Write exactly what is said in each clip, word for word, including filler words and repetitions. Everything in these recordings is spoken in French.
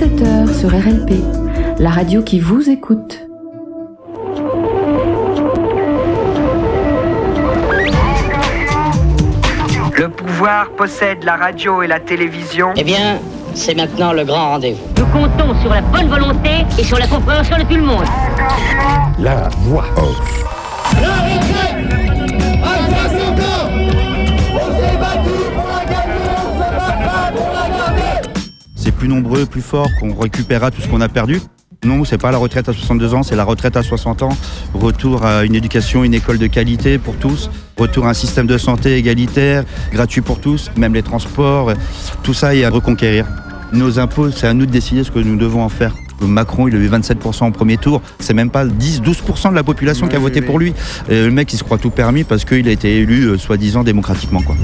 dix-sept heures sur R L P, la radio qui vous écoute. Le pouvoir possède la radio et la télévision. Eh bien, c'est maintenant le grand rendez-vous. Nous comptons sur la bonne volonté et sur la compréhension de tout le monde. La voix off. La retraite à soixante ans. On s'est battu pour la gagner, on se bat pas pour la garder. C'est plus nombreux, plus fort, qu'on récupérera tout ce qu'on a perdu. Non, c'est pas la retraite à soixante-deux ans, c'est la retraite à soixante ans. Retour à une éducation, une école de qualité pour tous. Retour à un système de santé égalitaire, gratuit pour tous, même les transports. Tout ça est à reconquérir. Nos impôts, c'est à nous de décider ce que nous devons en faire. Macron, il a eu vingt-sept pour cent au premier tour. C'est même pas dix à douze pour cent de la population oui, qui a voté oui, pour lui. Et le mec, il se croit tout permis parce qu'il a été élu, euh, soi-disant, démocratiquement, quoi.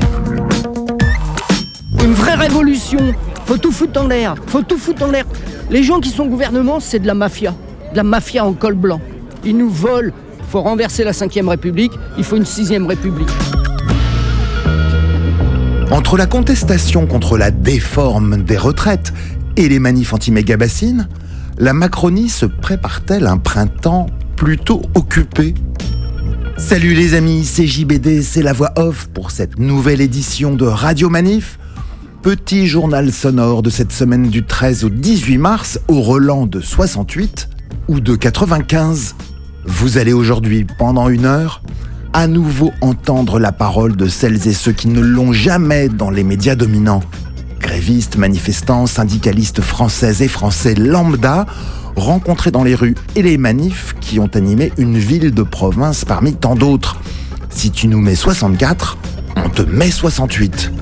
Une vraie révolution. Faut tout foutre en l'air. Faut tout foutre en l'air. Les gens qui sont au gouvernement, c'est de la mafia. De la mafia en col blanc. Ils nous volent. Faut renverser la cinquième République. Il faut une sixième République. Entre la contestation contre la déforme des retraites et les manifs anti-méga-bassines, la Macronie se prépare-t-elle un printemps plutôt occupé ? Salut les amis, c'est J B D, c'est la voix off pour cette nouvelle édition de Radio Manif. Petit journal sonore de cette semaine du treize au dix-huit mars, au relent de soixante-huit ou de quatre-vingt-quinze. Vous allez aujourd'hui, pendant une heure, à nouveau entendre la parole de celles et ceux qui ne l'ont jamais dans les médias dominants. Grévistes, manifestants, syndicalistes françaises et français lambda, rencontrés dans les rues et les manifs qui ont animé une ville de province parmi tant d'autres. Si tu nous mets soixante-quatre, on te met soixante-huit.